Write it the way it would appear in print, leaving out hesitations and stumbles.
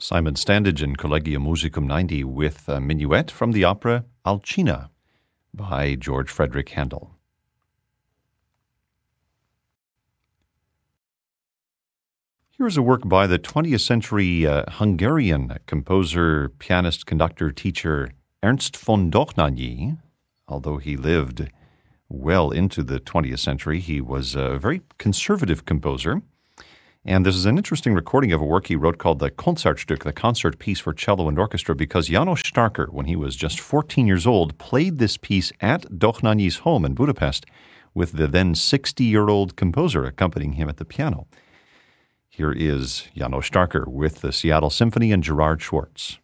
Simon Standage in Collegium Musicum 90 with a minuet from the opera Alcina by George Frederick Handel. Here's a work by the 20th century Hungarian composer, pianist, conductor, teacher Ernst von Dohnányi. Although he lived well into the 20th century, he was a very conservative composer. And this is an interesting recording of a work he wrote called the Konzertstück, the concert piece for cello and orchestra, because János Starker, when he was just 14 years old, played this piece at Dohnányi's home in Budapest with the then 60-year-old composer accompanying him at the piano. Here is János Starker with the Seattle Symphony and Gerard Schwartz.